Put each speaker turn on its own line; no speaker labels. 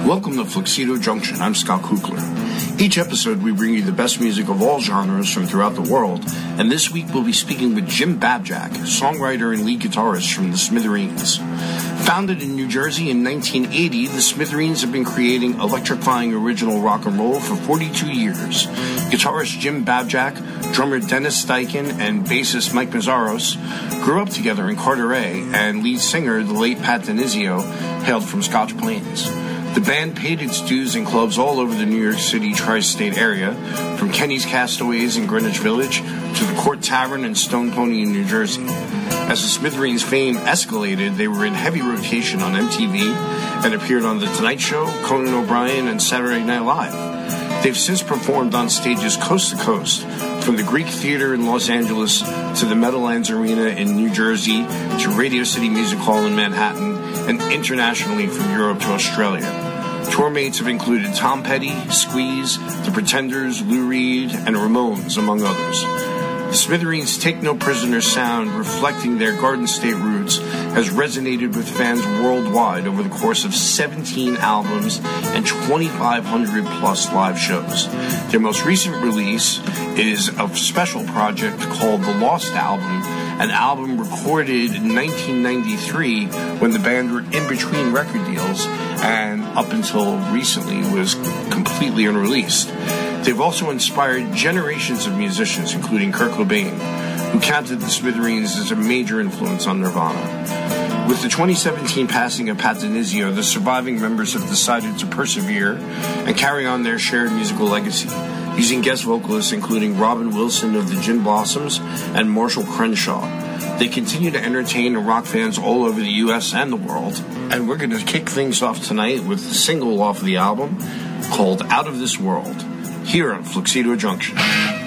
Welcome to Fluxido Junction. I'm Scott Kukler. Each episode, we bring you the best music of all genres from throughout the world, and this week we'll be speaking with Jim Babjak, songwriter and lead guitarist from the Smithereens. Founded in New Jersey in 1980, the Smithereens have been creating electrifying original rock and roll for 42 years. Guitarist Jim Babjak, drummer Dennis Steichen, and bassist Mike Mazzaros grew up together in Carteret, and lead singer, the late Pat Denizio, hailed from Scotch Plains. The band paid its dues in clubs all over the New York City tri-state area, from Kenny's Castaways in Greenwich Village to the Court Tavern in Stone Pony in New Jersey. As the Smithereens' fame escalated, they were in heavy rotation on MTV and appeared on The Tonight Show, Conan O'Brien, and Saturday Night Live. They've since performed on stages coast to coast, from the Greek Theater in Los Angeles to the Meadowlands Arena in New Jersey to Radio City Music Hall in Manhattan, and internationally from Europe to Australia. Tour mates have included Tom Petty, Squeeze, The Pretenders, Lou Reed, and Ramones, among others. The Smithereens' Take No Prisoner sound, reflecting their Garden State roots, has resonated with fans worldwide over the course of 17 albums and 2,500 plus live shows. Their most recent release is a special project called The Lost Album, an album recorded in 1993 when the band were in between record deals and up until recently was completely unreleased. They've also inspired generations of musicians, including Kurt Cobain, who counted the Smithereens as a major influence on Nirvana. With the 2017 passing of Pat Denizio, the surviving members have decided to persevere and carry on their shared musical legacy, using guest vocalists including Robin Wilson of the Gin Blossoms and Marshall Crenshaw. They continue to entertain rock fans all over the U.S. and the world, and we're going to kick things off tonight with the single off of the album called Out of This World, here on Fluxido Junction.